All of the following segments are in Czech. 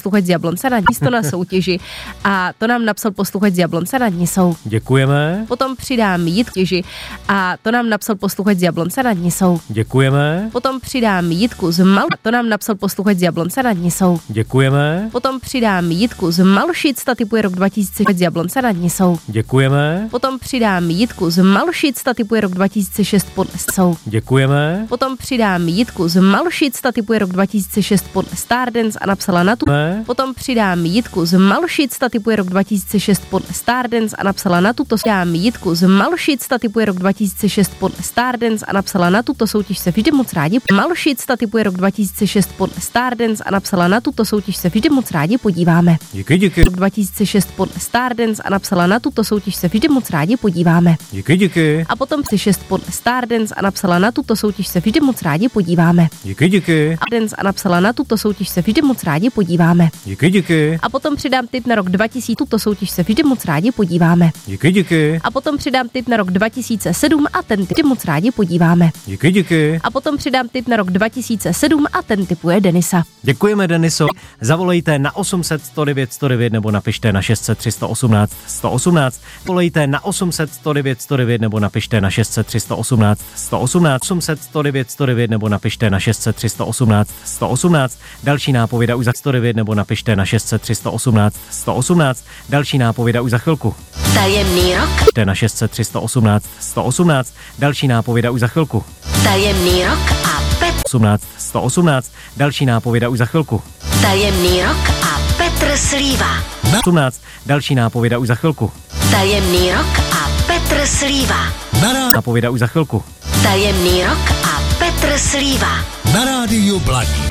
posluchač z Jablonce nad místo na soutěži a to nám napsal posluchač z Jablonce nad Nisou. Děkujeme. Potom přidám Jitku a to nám napsal posluchač z Jablonce nad Nisou. Děkujeme. Potom přidám Jitku z Mal, to nám napsal posluchač z Jablonce nad Nisou. Děkujeme. Potom přidám Jitku z Malšic, ta typuje rok 2006 z Jablonce nad Nisou. Děkujeme. Potom přidám Jitku z Malšic, ta typuje rok 2006 pod Esou. Děkujeme. Potom přidám Jitku z Malšic, ta typuje rok 2006 pod Stardance a napsala na tu. Potom přidám Jitku z Malšic, ta typuje rok 2006 pod Stardance a napsala na tuto. Přidám Jitku z Malšic, ta typuje rok 2006 pod Stardance a napsala na tuto soutěž se vždy moc rádi. Malšic, ta typuje rok 2006 pod Stardance a napsala na tuto soutěž se vždy moc rádi podíváme. Díky. Rok 2006 pod Stardance a napsala na tuto soutěž se vždy moc rádi podíváme. Díky. A potom 6 pod Stardance a napsala na tuto soutěž se vždy moc rádi podíváme. Díky. A napsala na tuto soutěž se vždy moc rádi podíváme. Díky. A potom přidám tip na rok 2000, tuto soutěž se vždy moc rádi podíváme. Díky. A potom přidám tip na rok 2007 a ten tip moc rádi podíváme. Díky. A potom přidám tip na rok 2007 a ten tipuje Denisa. Děkujeme, Deniso. Zavolejte na 800 109 109 nebo napište na 600 318 118. Volejte na 800 109 109 nebo napište na 600 318 118. 800 109 109 nebo napište na 600 318 118. Další nápověda už za 109 nebo napište na 600 318 118. Další nápověda už za chvilku. Tajemný rok. Na 600 318 118. Další nápověda už za chvilku. Tajemný rok a 18 118. Další nápověda už za chvilku. Tajemný rok a Petr Slíva. 18. Další nápověda už za chvilku. Tajemný rok a Petr Slíva. Nápověda už za chvilku. Tajemný rok a Petr Slíva. Na rádiu Blaník.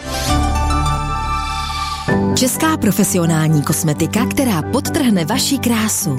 Česká profesionální kosmetika, která podtrhne vaši krásu.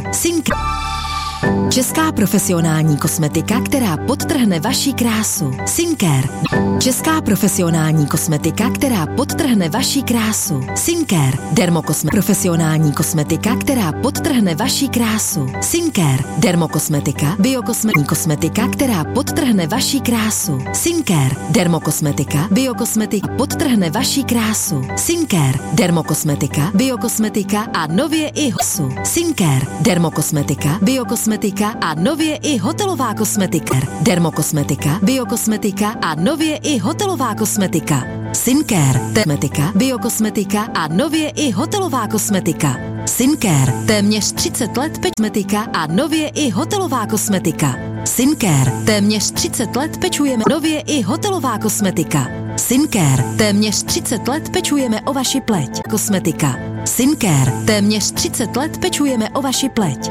Česká profesionální kosmetika, která podtrhne vaši krásu. Sincare. Česká profesionální kosmetika, která podtrhne vaši krásu. Sincare. Profesionální kosmetika, která podtrhne vaši krásu. Sincare. Dermokosmetika. Biokosmetika. Kosmetika, která podtrhne vaši krásu. Sincare. Dermokosmetika. Biokosmetika podtrhne vaši krásu. Sincare. Dermokosmetika. Biokosmetika a nově i hosu. Sincare. Dermokosmetika. Biokosmetika a nově i hotelová kosmetika. Dermokosmetika, biokosmetika a nově i hotelová kosmetika. Sincare, kosmetika, biokosmetika a nově i hotelová kosmetika. Sincare, téměř 30 let kosmetika a nově i hotelová kosmetika. Sincare, téměř 30 let pečujeme nově i hotelová kosmetika. Sincare, téměř 30 let pečujeme o vaši pleť. Kosmetika. Sincare, téměř 30 let pečujeme o vaši pleť.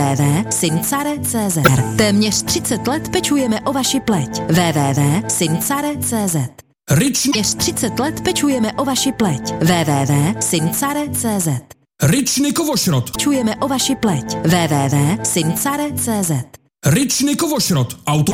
www.sincare.cz. Téměř 30 let pečujeme o vaši pleť. www.sincare.cz. Téměř 30 let pečujeme o vaši pleť. www.sincare.cz. Ryčny Kovošrot. Pečujeme o vaši pleť. www.sincare.cz. Ryčny Kovošrot. Auto.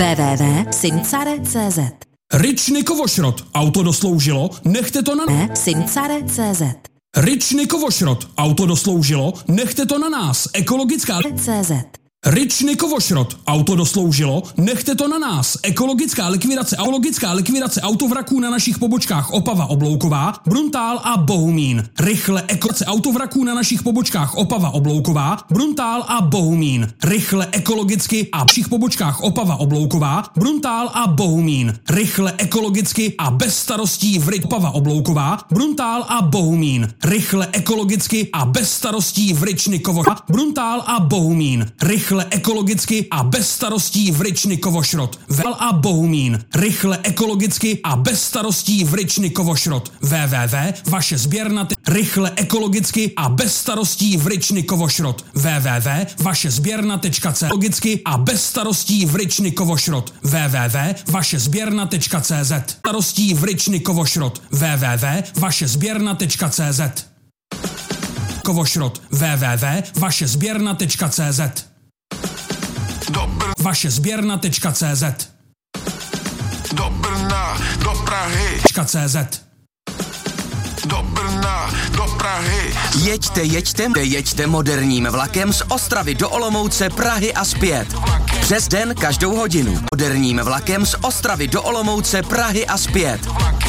www.sincare.cz. Ryčny Kovošrot. Auto dosloužilo, nechte to na Sincare.cz. Ryčny Kovošrot. Auto dosloužilo, nechte to na nás. Ekologická CZ. Ryčny Kovošrot. Auto dosloužilo, nechte to na nás. Ekologická likvidace autovraků na našich pobočkách Opava Oblouková, Bruntál a Bohumín. Rychle autovraků na našich pobočkách Opava Oblouková, Bruntál a Bohumín. Rychle ekologicky a všech pobočkách Opava Oblouková, Bruntál a Bohumín. Rychle ekologicky a bez starostí v Opava Oblouková, Bruntál a Bohumín. Rychle ekologicky a bez starostí v Ryčny Kovošrot, Bruntál a Bohumín. Rychle ekologicky a bez starostí v Ryčny Kovošrot. Vel a Bohumín. Rychle ekologicky a bez starostí v Ryčny Kovošrot. Vaše sběrna. Rychle ekologicky a bez starostí v Ryčny Kovošrot. Vaše sběrna.cz. Ekologicky a bez starostí v Ryčny Kovošrot. Vaše sběrna.cz. Starostí v Ryčny Kovošrot. Vaše sběrna.cz. Kovošrot. Vaše sběrna.cz. Vaše sběrna.cz. Do Brna, do Prahy. .cz. Do Brna, do Prahy. Jeďte moderním vlakem z Ostravy do Olomouce, Prahy a zpět. Přes den každou hodinu. Moderním vlakem z Ostravy do Olomouce, Prahy a zpět.